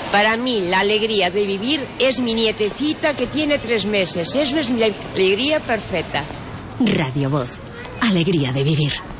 Para mí, la alegría de vivir es mi nietecita que tiene 3 meses. Eso es mi alegría perfecta. Radio Voz. Alegría de vivir.